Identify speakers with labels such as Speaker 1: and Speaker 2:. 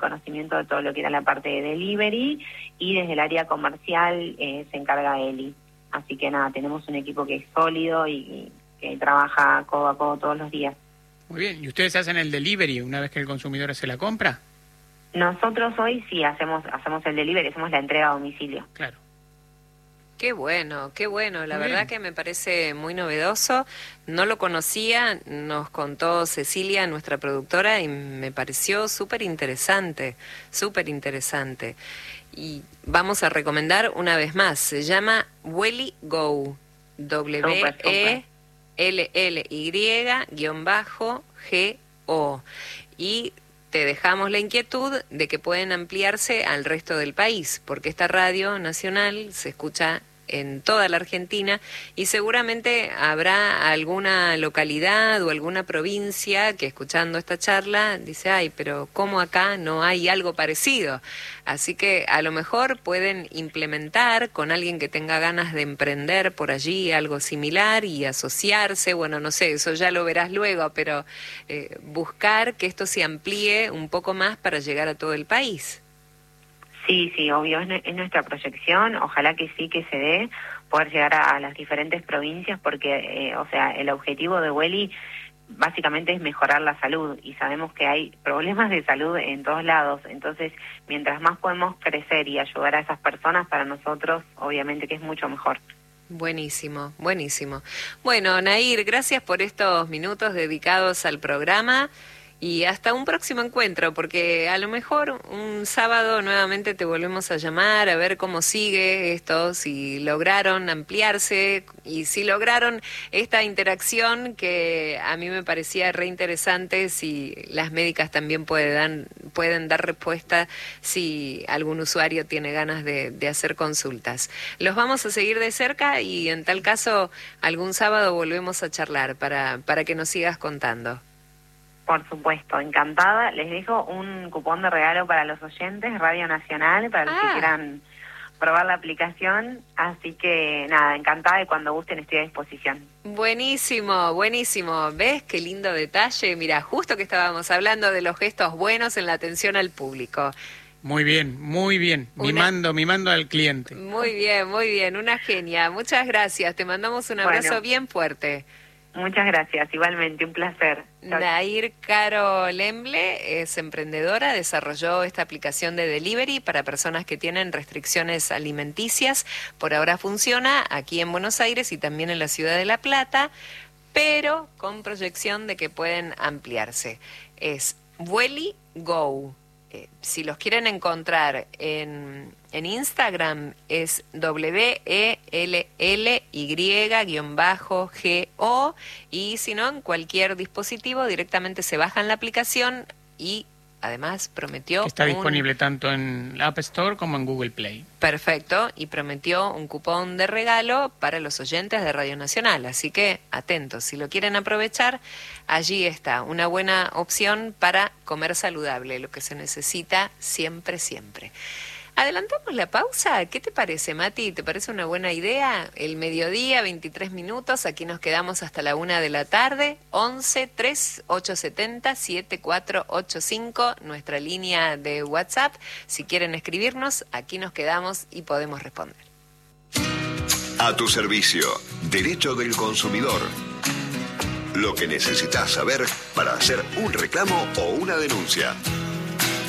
Speaker 1: conocimiento de todo lo que era la parte de delivery, y desde el área comercial se encarga Eli. Así que nada, tenemos un equipo que es sólido y que trabaja codo a codo todos los días.
Speaker 2: Muy bien, ¿y ustedes hacen el delivery una vez que el consumidor hace la compra?
Speaker 1: Nosotros hoy sí hacemos el delivery, hacemos la entrega a domicilio.
Speaker 2: Claro.
Speaker 3: Qué bueno, la
Speaker 2: Muy
Speaker 3: verdad
Speaker 2: bien.
Speaker 3: que me parece muy novedoso, no lo conocía, nos contó Cecilia, nuestra productora, y me pareció súper interesante. Y vamos a recomendar una vez más, se llama Welly Go, WELLY_GO, y te dejamos la inquietud de que pueden ampliarse al resto del país, porque esta radio nacional se escucha en toda la Argentina y seguramente habrá alguna localidad o alguna provincia que escuchando esta charla dice, ay, pero ¿cómo acá no hay algo parecido? Así que a lo mejor pueden implementar con alguien que tenga ganas de emprender por allí algo similar y asociarse, bueno, no sé, eso ya lo verás luego, pero buscar que esto se amplíe un poco más para llegar a todo el país.
Speaker 1: Sí, obvio, es nuestra proyección, ojalá que sí que se dé, poder llegar a las diferentes provincias, porque, el objetivo de Welly básicamente es mejorar la salud, y sabemos que hay problemas de salud en todos lados, entonces, mientras más podemos crecer y ayudar a esas personas, para nosotros, obviamente que es mucho mejor.
Speaker 3: Buenísimo. Bueno, Nair, gracias por estos minutos dedicados al programa. Y hasta un próximo encuentro, porque a lo mejor un sábado nuevamente te volvemos a llamar a ver cómo sigue esto, si lograron ampliarse y si lograron esta interacción que a mí me parecía re interesante, si las médicas también pueden dar respuesta si algún usuario tiene ganas de hacer consultas. Los vamos a seguir de cerca y en tal caso algún sábado volvemos a charlar para que nos sigas contando.
Speaker 1: Por supuesto, encantada. Les dejo un cupón de regalo para los oyentes, Radio Nacional, para los que quieran probar la aplicación. Así que nada, encantada, y cuando gusten estoy a disposición.
Speaker 3: Buenísimo. ¿Ves qué lindo detalle? Mira, justo que estábamos hablando de los gestos buenos en la atención al público. Muy bien. Mimando al cliente. Muy bien, una genia. Muchas gracias. Te mandamos un abrazo bien fuerte.
Speaker 1: Muchas gracias, igualmente, un placer.
Speaker 3: Nair Caro Lemble es emprendedora, desarrolló esta aplicación de delivery para personas que tienen restricciones alimenticias. Por ahora funciona aquí en Buenos Aires y también en la ciudad de La Plata, pero con proyección de que pueden ampliarse. Es Welly Go. Si los quieren encontrar en Instagram es WELLY_GO, y si no, en cualquier dispositivo directamente se bajan la aplicación, y además prometió...
Speaker 2: Está disponible tanto en App Store como en Google Play.
Speaker 3: Perfecto, y prometió un cupón de regalo para los oyentes de Radio Nacional, así que atentos, si lo quieren aprovechar, allí está, una buena opción para comer saludable, lo que se necesita siempre. ¿Adelantamos la pausa? ¿Qué te parece, Mati? ¿Te parece una buena idea? El mediodía, 23 minutos, aquí nos quedamos hasta la 1 de la tarde, 11-3870-7485, nuestra línea de WhatsApp. Si quieren escribirnos, aquí nos quedamos y podemos responder.
Speaker 4: A tu servicio, Derecho del Consumidor. Lo que necesitas saber para hacer un reclamo o una denuncia.